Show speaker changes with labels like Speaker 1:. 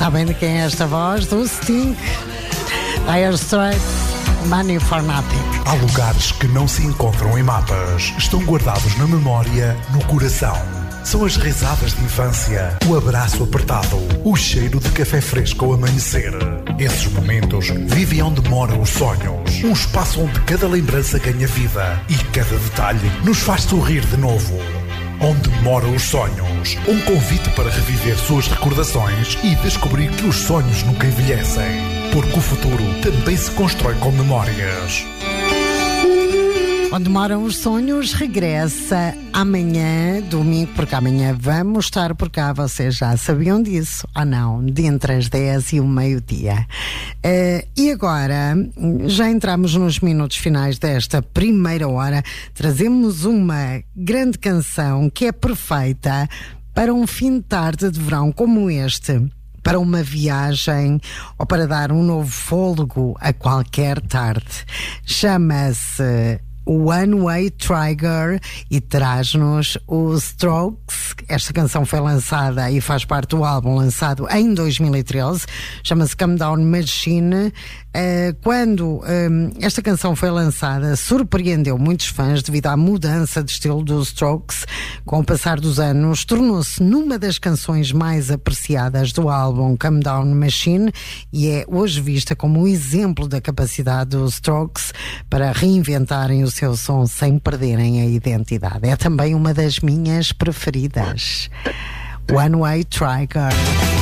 Speaker 1: Sabem de quem é esta voz? Do Sting, Dire Straits, Money for Nothing.
Speaker 2: Há lugares que não se encontram em mapas, estão guardados na memória, no coração. São as risadas de infância, o abraço apertado, o cheiro de café fresco ao amanhecer. Esses momentos vivem onde moram os sonhos. Um espaço onde cada lembrança ganha vida e cada detalhe nos faz sorrir de novo. Onde moram os sonhos. Um convite para reviver suas recordações e descobrir que os sonhos nunca envelhecem. Porque o futuro também se constrói com memórias.
Speaker 1: Onde moram os sonhos regressa amanhã, domingo, porque amanhã vamos estar por cá. Vocês já sabiam disso? Ou não? De entre as 10 e o meio-dia. E agora, já entramos nos minutos finais desta primeira hora. Trazemos uma grande canção que é perfeita para um fim de tarde de verão como este. Para uma viagem ou para dar um novo fôlego a qualquer tarde. Chama-se One Way Trigger e traz-nos os Strokes. Esta canção foi lançada e faz parte do álbum lançado em 2013, chama-se Come Down Machine. Quando esta canção foi lançada, surpreendeu muitos fãs devido à mudança de estilo dos Strokes. Com o passar dos anos, tornou-se numa das canções mais apreciadas do álbum Come Down Machine e é hoje vista como um exemplo da capacidade dos Strokes para reinventarem o seu som sem perderem a identidade. É também uma das minhas preferidas. One Way Trigger.